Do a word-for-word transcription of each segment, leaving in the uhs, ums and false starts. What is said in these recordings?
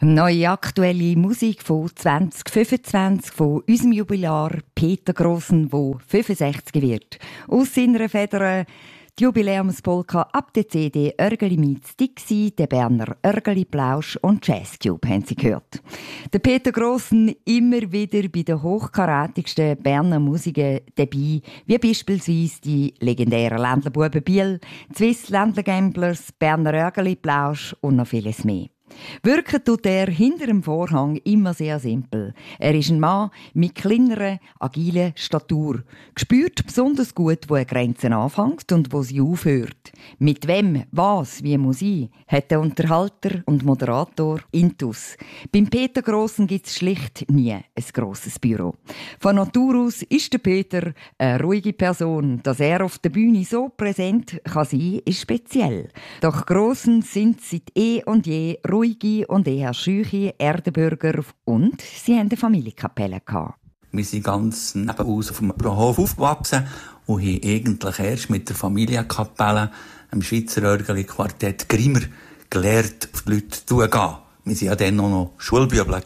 Neue aktuelle Musik von zwanzig fünfundzwanzig von unserem Jubilar Peter Grossen, der fünfundsechzig wird. Aus seiner Feder die Jubiläumspolka ab der C D «Örgeli meets Dixie», der Berner «Örgeli-Plausch» und «Jazztube» haben Sie gehört. Der Peter Grossen immer wieder bei den hochkarätigsten Berner Musiken dabei, wie beispielsweise die legendären Ländlerbuben Biel, die Swiss Ländler Gamblers, Berner «Örgeli-Plausch» und noch vieles mehr. Wirken tut er hinter dem Vorhang immer sehr simpel. Er ist ein Mann mit kleinerer, agiler Statur. Spürt besonders gut, wo er Grenzen anfängt und wo sie aufhört. Mit wem, was, wie muss ich, hat der Unterhalter und Moderator Intus. Beim Peter Grossen gibt es schlicht nie ein grosses Büro. Von Natur aus ist der Peter eine ruhige Person. Dass er auf der Bühne so präsent kann sein, ist speziell. Doch Grossen sind seit eh und je ruhige und eher schüche Erdenbürger und sie hatten eine Familienkapelle. Wir sind ganz nebenaus auf dem Hof aufgewachsen und haben eigentlich erst mit der Familienkapelle, dem Schweizer Örgeli-Quartett Grimmer, gelernt, auf die Leute zuzugehen. Wir waren ja dann auch noch Schulbübel.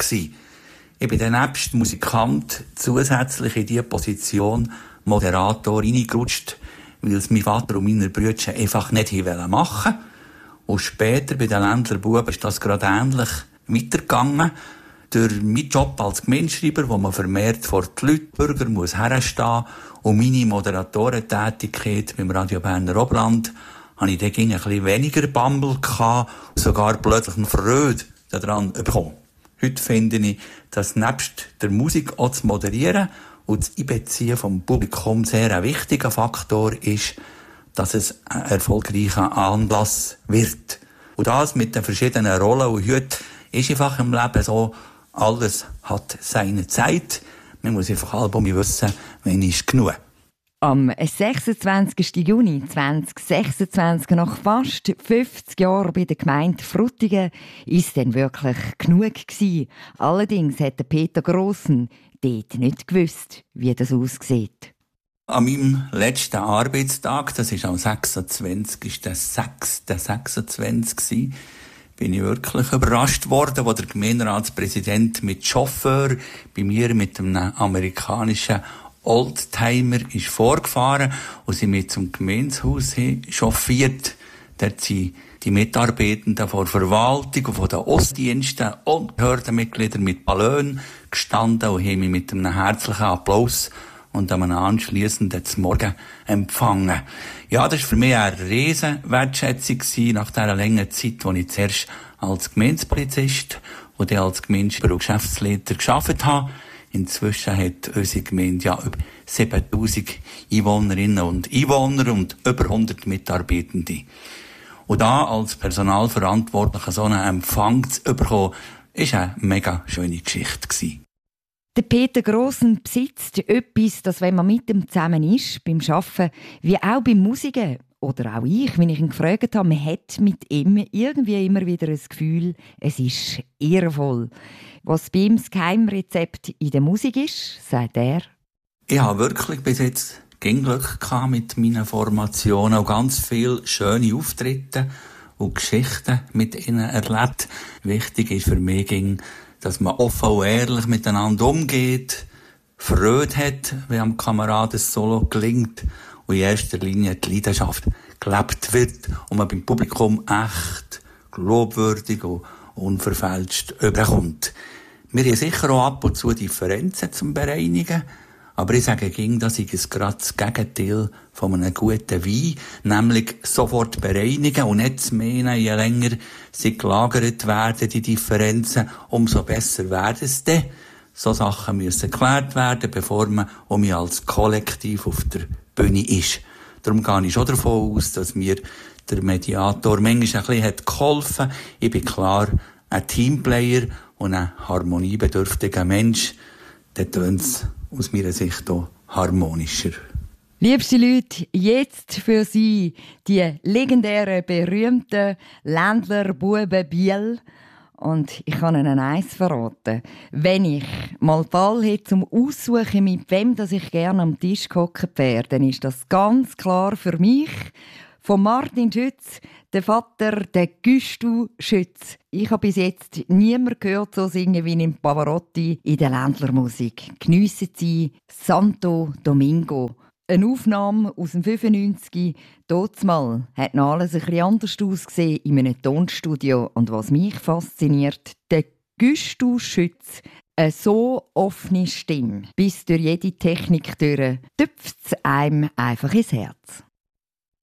Ich bin dann nebst Musikant zusätzlich in diese Position Moderator reingerutscht, weil es mein Vater und meine Brüder einfach nicht machen wollten. Und später bei den Ländlerbuben ist das gerade ähnlich weitergegangen. Durch meinen Job als Gemeindeschreiber, wo man vermehrt vor die Leute, Bürger muss herstehen, und meine Moderatorentätigkeit beim Radio Berner Oberland, hatte ich dann ein bisschen weniger Bammel gehabt, und sogar plötzlich eine Freude daran bekommen. Heute finde ich, dass nebst der Musik auch zu moderieren und das Einbeziehen vom Publikum sehr ein wichtiger Faktor ist, dass es ein erfolgreicher Anlass wird. Und das mit den verschiedenen Rollen und Hüten ist einfach im Leben so, alles hat seine Zeit. Man muss einfach halb wissen, wann ist genug. Am sechsundzwanzigsten Juni zweitausendsechsundzwanzig, nach fast fünfzig Jahren bei der Gemeinde Frutigen, war es dann wirklich genug gewesen. Allerdings hat Peter Grossen dort nicht gewusst, wie das aussieht. An meinem letzten Arbeitstag, das war am sechsundzwanzigsten sechsten sechsundzwanzig, bin ich wirklich überrascht worden, wo der Gemeinderatspräsident mit Chauffeur bei mir mit einem amerikanischen Oldtimer ist vorgefahren und sie mit zum Gemeindehaus chauffiert. Dort sind die Mitarbeitenden von der Verwaltung und von den Ostdiensten und Behördenmitglieder mit Ballon gestanden und haben mich mit einem herzlichen Applaus und am anschliessenden Morgen empfangen. Ja, das war für mich eine riesen Wertschätzung nach dieser langen Zeit, wo ich zuerst als Gemeindepolizist und dann als Gemeindeschreiber und Geschäftsleiter gearbeitet habe. Inzwischen hat unsere Gemeinde ja über siebentausend Einwohnerinnen und Einwohner und über hundert Mitarbeitende. Und da als Personalverantwortlicher so einen Empfang zu bekommen, war eine mega schöne Geschichte gewesen. Der Peter Grossen besitzt etwas, das, wenn man mit ihm zusammen ist, beim Arbeiten, wie auch beim Musiken, oder auch ich, wenn ich ihn gefragt habe, man hat mit ihm irgendwie immer wieder das Gefühl, es ist ehrenvoll. Was bei ihm das Geheimrezept in der Musik ist, sagt er. Ich habe wirklich bis jetzt Glück gehabt mit meinen Formationen und ganz viele schöne Auftritte und Geschichten mit ihnen erlebt. Wichtig ist für mich, dass man offen und ehrlich miteinander umgeht, Freude hat, wenn am Kameraden das Solo gelingt und in erster Linie die Leidenschaft gelebt wird und man beim Publikum echt, glaubwürdig und unverfälscht überkommt. Wir haben sicher auch ab und zu Differenzen zum Bereinigen, aber ich sage ging, das ist gerade das Gegenteil von einem guten Wein, nämlich sofort bereinigen und nicht zu meinen, je länger sie gelagert werden, die Differenzen, umso besser werden es dann. So Sachen müssen geklärt werden, bevor man um mich als Kollektiv auf der Bühne ist. Darum gehe ich schon davon aus, dass mir der Mediator manchmal ein bisschen hat geholfen. Ich bin klar ein Teamplayer und ein harmoniebedürftiger Mensch. Dann tönt es aus meiner Sicht auch harmonischer. Liebste Leute, jetzt für Sie die legendären, berühmten Ländlerbuben Biel. Und ich kann Ihnen eins verraten. Wenn ich mal die Wahl hätte zum Aussuchen, mit wem dass ich gerne am Tisch gehockt wäre, dann ist das ganz klar für mich Von Martin Schütz, der Vater, der Güstu Schütz. Ich habe bis jetzt niemand gehört so singen wie in Pavarotti in der Ländlermusik. Geniessen Sie Santo Domingo. Eine Aufnahme aus dem fünfundneunzig. Dotsmal hat noch alles ein bisschen anders ausgesehen in einem Tonstudio. Und was mich fasziniert, der Güstu Schütz. Eine so offene Stimme, bis durch jede Technik durch, tüpft es einem einfach ins Herz.